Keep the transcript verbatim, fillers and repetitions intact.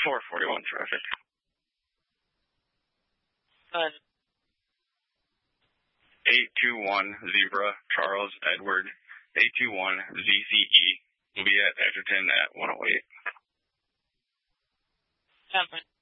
four forty-one traffic. Good. eight two one Zebra, Charles Edward, eight two one Z C E will be at Edgerton at one oh eight. Seven.